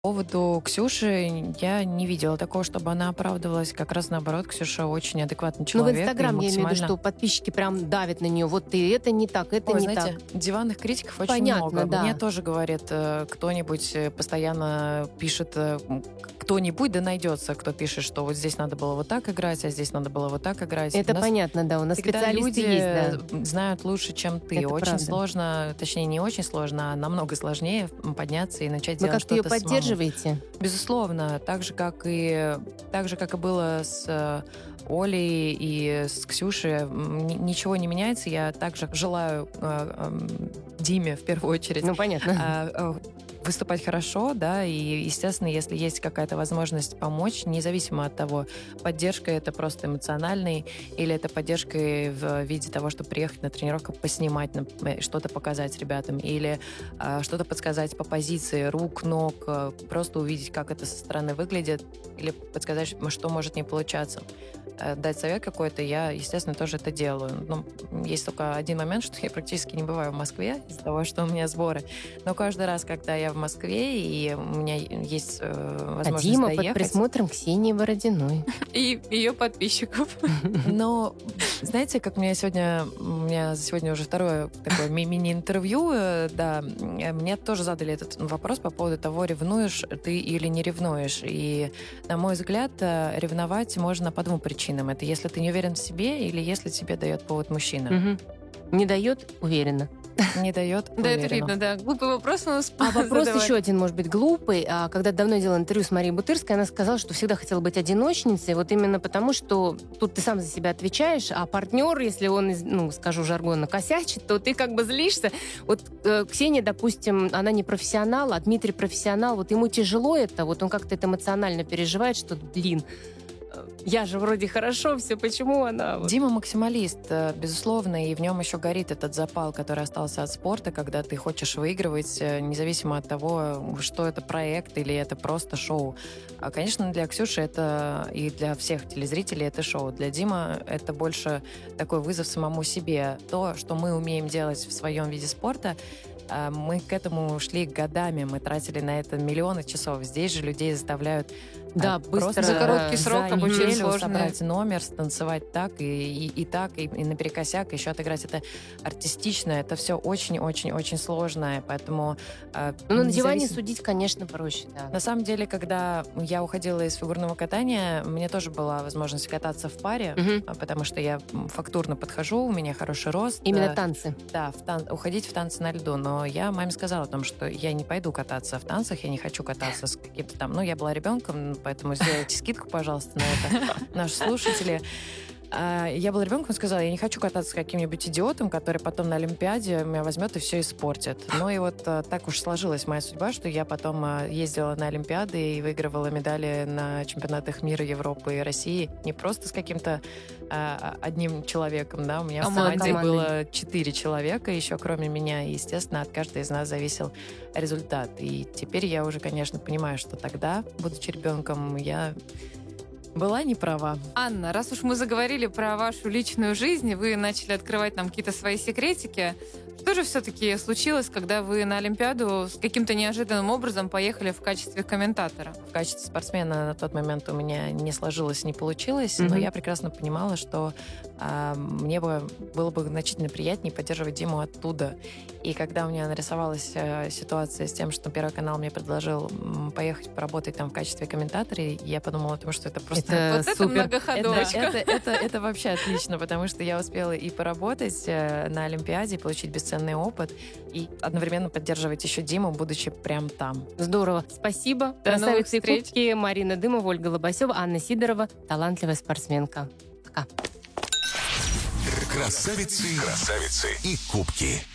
По поводу Ксюши я не видела такого, чтобы она оправдывалась. Как раз наоборот, Ксюша очень адекватный Ну, в человек. Инстаграм я имею в виду, что подписчики прям давят на нее. Вот ты это не так, это Ой, не знаете, так. диванных критиков очень Понятно, много. да. Мне тоже говорит кто-нибудь, постоянно пишет кто-нибудь, да найдется, кто пишет, что вот здесь надо было вот так играть, а здесь надо было вот так играть. Это У нас понятно, да. У нас всегда специалисты люди есть, да. знают лучше, чем ты. Это Очень правда. сложно, точнее, не очень сложно, а намного сложнее подняться и начать Вы делать как-то ее что-то самому. поддерживаете? Безусловно, так же, как и было с Олей и с Ксюшей, ничего не меняется. Я также желаю Диме, в первую очередь, Ну, понятно. выступать хорошо, да, и, естественно, если есть какая-то возможность помочь, независимо от того, поддержка это просто эмоциональный, или это поддержка в виде того, чтобы приехать на тренировку, поснимать, что-то показать ребятам, или что-то подсказать по позиции рук, ног, просто увидеть, как это со стороны выглядит, или подсказать, что может не получаться. Дать совет какой-то, я, естественно, тоже это делаю. Но есть только один момент, что я практически не бываю в Москве из-за того, что у меня сборы. Но каждый раз, когда я в Москве, и у меня есть возможность Дима доехать... под присмотром Ксении Бородиной. И ее подписчиков. Но, знаете, как у меня сегодня уже второе такое мини-интервью, да, мне тоже задали этот вопрос по поводу того, ревнуешь ты или не ревнуешь. И, на мой взгляд, ревновать можно по двум причинам. Это если ты не уверен в себе или если тебе дает повод мужчина. Не дает? Уверена. Не дает? Да, это Уверена. видно, да. Глупый вопрос у нас А вопрос задавать. еще один, может быть, глупый. Когда давно делала интервью с Марией Бутырской, она сказала, что всегда хотела быть одиночницей, вот именно потому, что тут ты сам за себя отвечаешь, а партнер, если он, скажу жаргонно, косячит, то ты как бы злишься. Вот Ксения, допустим, она не профессионал, а Дмитрий профессионал, вот ему тяжело это, вот он как-то это эмоционально переживает, что, я же вроде хорошо, все, почему она... Дима максималист, безусловно, и в нем еще горит этот запал, который остался от спорта, когда ты хочешь выигрывать, независимо от того, что это проект или это просто шоу. Конечно, для Ксюши это и для всех телезрителей это шоу. Для Димы это больше такой вызов самому себе. То, что мы умеем делать в своем виде спорта, мы к этому шли годами, мы тратили на это миллионы часов. Здесь же людей заставляют быстро, за короткий срок, за очень неделю сложно. собрать номер, станцевать так, и так, и наперекосяк, еще отыграть это артистично. Это все очень-очень-очень сложное, поэтому... на диване судить, конечно, проще, да. На самом деле, когда я уходила из фигурного катания, мне тоже была возможность кататься в паре, потому что я фактурно подхожу, у меня хороший рост. Именно танцы. Да, уходить в танцы на льду. Но я маме сказала о том, что я не пойду кататься в танцах, я не хочу кататься с каким-то там... я была ребенком, поэтому сделайте скидку, пожалуйста, на это, наши слушатели. Я была ребенком и сказала, я не хочу кататься с каким-нибудь идиотом, который потом на Олимпиаде меня возьмет и все испортит. Ну и вот так уж сложилась моя судьба, что я потом ездила на Олимпиады и выигрывала медали на чемпионатах мира, Европы и России не просто с каким-то одним человеком, да, у меня в команде было 4 человека еще кроме меня, и, естественно, от каждой из нас зависел результат. И теперь я уже, конечно, понимаю, что тогда, будучи ребенком, я была не права. Анна, раз уж мы заговорили про вашу личную жизнь, вы начали открывать нам какие-то свои секретики, что же все-таки случилось, когда вы на Олимпиаду с каким-то неожиданным образом поехали в качестве комментатора? В качестве спортсмена на тот момент у меня не сложилось, не получилось, но я прекрасно понимала, что мне было бы значительно приятнее поддерживать Диму оттуда. И когда у меня нарисовалась ситуация с тем, что Первый канал мне предложил поехать поработать там в качестве комментатора, я подумала о том, что это просто... Это многоходовочка. Это вообще отлично, потому что я успела и поработать на Олимпиаде, получить бесценный опыт, и одновременно поддерживать еще Диму, будучи прям там. Здорово. Спасибо. Красавицы и кубки. Марина Дымова, Ольга Лобасева, Анна Сидорова. Талантливая спортсменка. Пока. Красавицы и кубки.